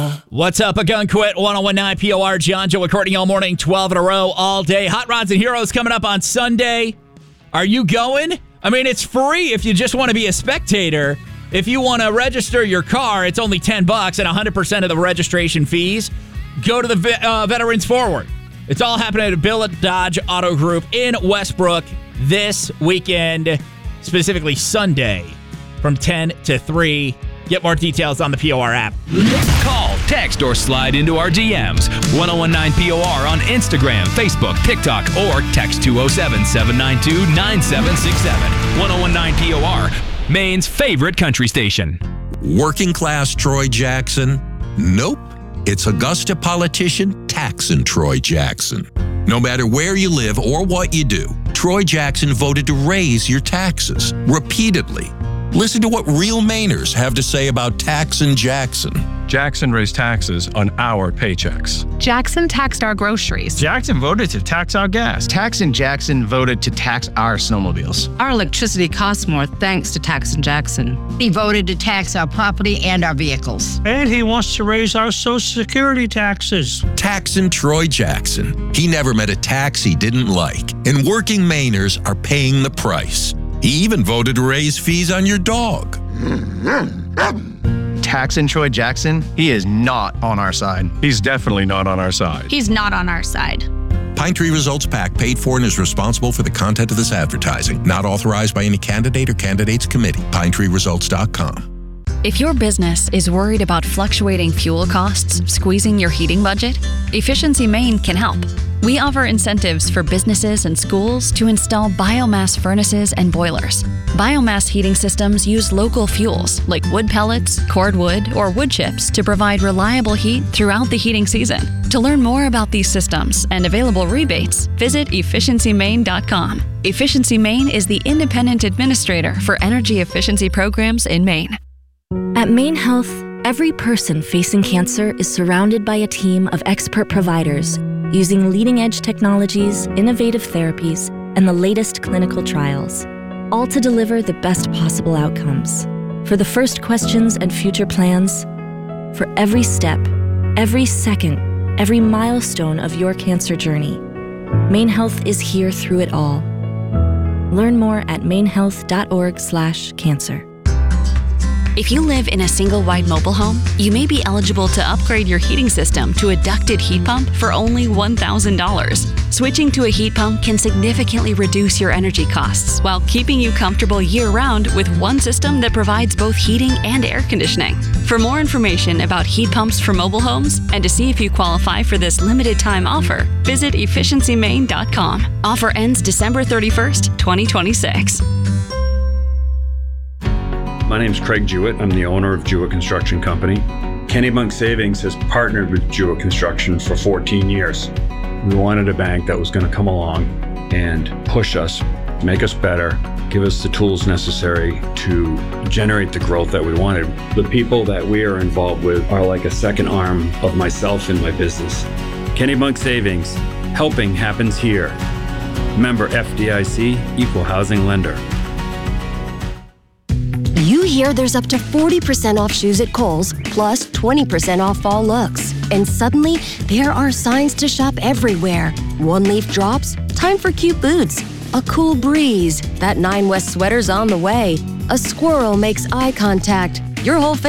What's up, a Gun Quit, 1019 POR, John, Joe, Courtney all morning, 12 in a row, all day. Hot Rods and Heroes coming up on Sunday. Are you going? I mean, it's free if you just want to be a spectator. If you want to register your car, it's only $10 and 100% of the registration fees go to the Veterans Forward. It's all happening at Bill Dodge Auto Group in Westbrook this weekend, specifically Sunday from 10 to 3. Get more details on the POR app. Call, text, or slide into our DMs. 1019 POR on Instagram, Facebook, TikTok, or text 207-792-9767. 1019 POR, Maine's favorite country station. Working class Troy Jackson? Nope. It's Augusta politician Taxon Troy Jackson. No matter where you live or what you do, Troy Jackson voted to raise your taxes repeatedly. Listen to what real Mainers have to say about Taxon Jackson. Jackson raised taxes on our paychecks. Jackson taxed our groceries. Jackson voted to tax our gas. Taxon Jackson voted to tax our snowmobiles. Our electricity costs more thanks to Taxon Jackson. He voted to tax our property and our vehicles. And he wants to raise our Social Security taxes. Taxon Troy Jackson. He never met a tax he didn't like. And working Mainers are paying the price. He even voted to raise fees on your dog. Taxon Troy Jackson, he is not on our side. He's definitely not on our side. He's not on our side. Pine Tree Results PAC paid for and is responsible for the content of this advertising. Not authorized by any candidate or candidates committee. PineTreeResults.com. If your business is worried about fluctuating fuel costs squeezing your heating budget, Efficiency Maine can help. We offer incentives for businesses and schools to install biomass furnaces and boilers. Biomass heating systems use local fuels like wood pellets, cordwood, or wood chips to provide reliable heat throughout the heating season. To learn more about these systems and available rebates, visit efficiencymaine.com. Efficiency Maine is the independent administrator for energy efficiency programs in Maine. At Maine Health, every person facing cancer is surrounded by a team of expert providers using leading-edge technologies, innovative therapies, and the latest clinical trials, all to deliver the best possible outcomes. For the first questions and future plans, for every step, every second, every milestone of your cancer journey, Maine Health is here through it all. Learn more at mainehealth.org/cancer. If you live in a single-wide mobile home, you may be eligible to upgrade your heating system to a ducted heat pump for only $1,000. Switching to a heat pump can significantly reduce your energy costs while keeping you comfortable year-round with one system that provides both heating and air conditioning. For more information about heat pumps for mobile homes and to see if you qualify for this limited-time offer, visit efficiencymaine.com. Offer ends December 31st, 2026. My name is Craig Jewett. I'm the owner of Jewett Construction Company. Kennebunk Savings has partnered with Jewett Construction for 14 years. We wanted a bank that was going to come along and push us, make us better, give us the tools necessary to generate the growth that we wanted. The people that we are involved with are like a second arm of myself in my business. Kennebunk Savings, helping happens here. Member FDIC, Equal Housing Lender. You hear there's up to 40% off shoes at Kohl's, plus 20% off fall looks. And suddenly, there are signs to shop everywhere. One leaf drops, time for cute boots. A cool breeze, that 9 West sweater's on the way. A squirrel makes eye contact. Your whole